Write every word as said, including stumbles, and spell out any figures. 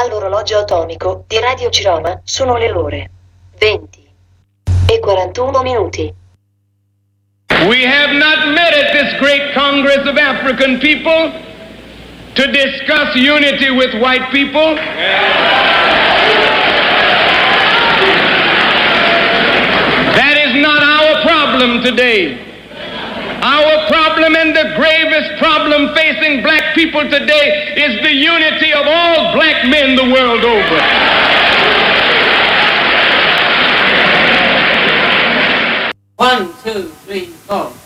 All'orologio atomico di Radio Ciroma sono le ore venti e quarantuno minuti. We have not met at this great Congress of African people to discuss unity with white people. That is not our problem today. Our problem and the gravest problem facing black people today is the unity of all black men the world over. One, two, three, four.